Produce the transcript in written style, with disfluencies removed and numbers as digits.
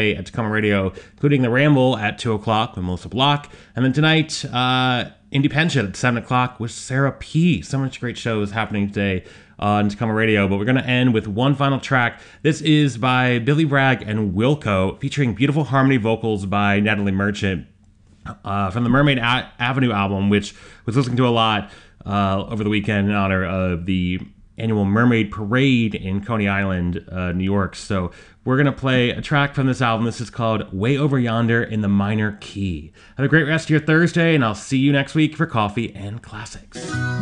at Tacoma Radio, including The Ramble at 2 o'clock with Melissa Block. And then tonight, Indie Pension at 7 o'clock with Sarah P. So much great shows happening today on Tacoma Radio. But we're going to end with one final track. This is by Billy Bragg and Wilco, featuring beautiful harmony vocals by Natalie Merchant from the Mermaid Avenue album, which was listening to a lot over the weekend in honor of the annual Mermaid Parade in Coney Island, New York. So we're going to play a track from this album. This is called Way Over Yonder in the Minor Key. Have a great rest of your Thursday, and I'll see you next week for Coffee and Classics.